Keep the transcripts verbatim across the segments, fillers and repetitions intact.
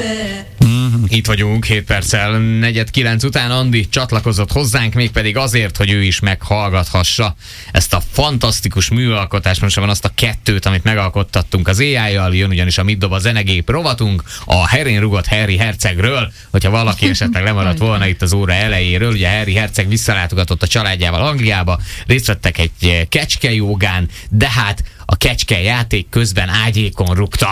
Mm, itt vagyunk, hét perccel negyed kilenc után. Andi csatlakozott hozzánk, mégpedig azért, hogy ő is meghallgathassa ezt a fantasztikus műalkotást, most van azt a kettőt, amit megalkottattunk az á í-jal, jön ugyanis a Mit dob a zenegép rovatunk, a Herén rugott Harry Hercegről, hogyha valaki esetleg lemaradt volna itt az óra elejéről. Ugye Harry Herceg visszalátogatott a családjával Angliába, részt vettek egy kecskejógán, de hát a kecske játék közben ágyékon rúgta.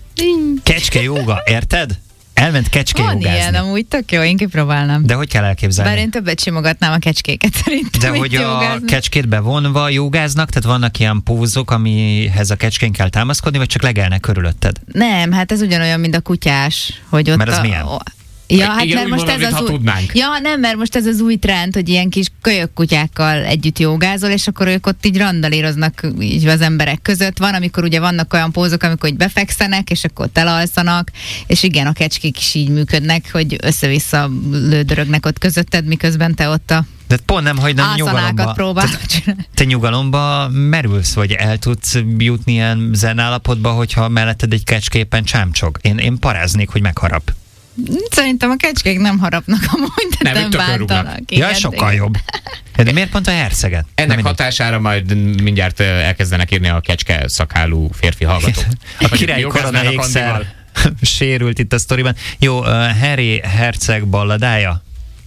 Kecske jóga, érted? Elment kecske Van jogázni. ilyen, amúgy tök jó, én kipróbálnám. De hogy kell elképzelni? Bár én többet simogatnám a kecskéket szerintem. De hogy a jogázni. kecskét bevonva jogáznak, tehát vannak ilyen pózok, amihez a kecskén kell támaszkodni, vagy csak legelnek körülötted? Nem, hát ez ugyanolyan, mint a kutyás, hogy ott Mert az a... milyen? A... Ja, hát igen, mert most mondom, ez az ha új... tudnánk. Ja, nem, mert most ez az új trend, hogy ilyen kis kölyök kutyákkal együtt jogázol, és akkor ők ott így randalíroznak így az emberek között. Van, amikor ugye vannak olyan pózok, amikor így befekszenek, és akkor ott elalszanak, és igen, a kecskék is így működnek, hogy össze-vissza lődörögnek ott közötted, miközben te ott a De pont nem, hogy nem ászanákat nyugalomba. próbálod csinálni. Te nyugalomba merülsz, vagy el tudsz jutni ilyen zenállapotba, hogyha melletted egy kecsképpen csámcsog. Én, én paráznék, hogy megharap. Szerintem a kecskék nem harapnak amúgy, de Nem, nem, ők tökön rúgnak. bántanak. Ja, sokkal jobb. De miért pont a herceget? Ennek hatására majd mindjárt elkezdenek írni a kecske szakálú férfi hallgatók. A király korona ékszer sérült itt a sztoriban. Jó, uh, Harry Herceg balladája?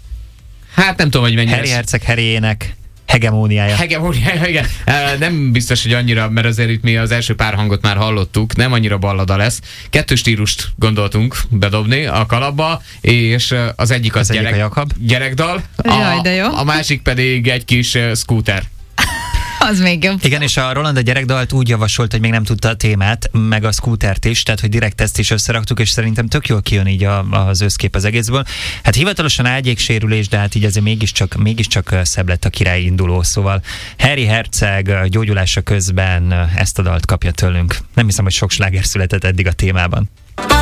Hát nem tudom, hogy mennyire. Harry Herceg Harryének hegemóniája. Hegemóniája, igen. Nem biztos, hogy annyira, mert azért itt mi az első pár hangot már hallottuk, nem annyira ballada lesz. Kettő stílust gondoltunk bedobni a kalapba, és az egyik az, az gyerek, egyik a Jakab. gyerekdal, a, Jaj, de jó. a másik pedig egy kis uh, scooter. Az még jobb. Igen, és a Roland a gyerekdalt úgy javasolt, hogy még nem tudta a témát, meg a scootert is, tehát hogy direkt ezt is összeraktuk, és szerintem tök jól kijön így a, az összkép az egészből. Hát hivatalosan ágyéksérülés, de hát így azért mégiscsak, mégiscsak szebb lett a király induló, szóval Harry Herceg gyógyulása közben ezt a dalt kapja tőlünk. Nem hiszem, hogy sok sláger született eddig a témában.